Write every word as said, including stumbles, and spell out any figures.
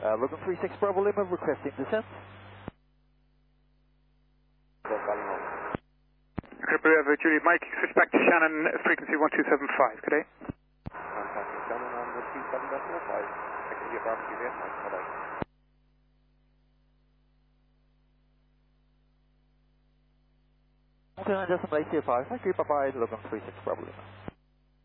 Uh, Logan three six Bravo Lima requesting descent. Triple Ever Juliet Mike, switch back to Shannon, frequency one two seven five, good day. Contacting Shannon on one two seven point five. I can get Bravo Juliet Mike, bye-bye. Okay, decimal eight zero five. Thank you, bye bye, Logan three six Bravo Lima.